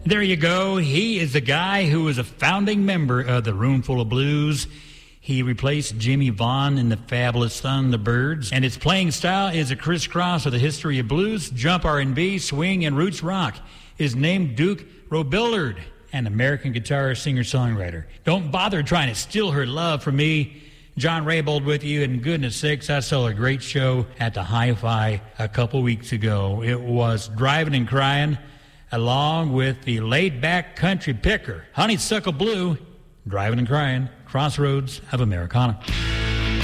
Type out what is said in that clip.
There you go. He is the guy who was a founding member of the Roomful of Blues. He replaced Jimmy Vaughn in the Fabulous Thunderbirds, and its playing style is a crisscross of the history of blues, jump R&B, swing, and roots rock. His name, Duke Robillard, an American guitarist, singer-songwriter. Don't bother trying to steal her love from me. John Raybould with you, and goodness sakes, I saw a great show at the Hi-Fi a couple weeks ago. It was Driving and Crying, along with the laid-back country picker, Honeysuckle Blue, Driving and Crying, Crossroads of Americana.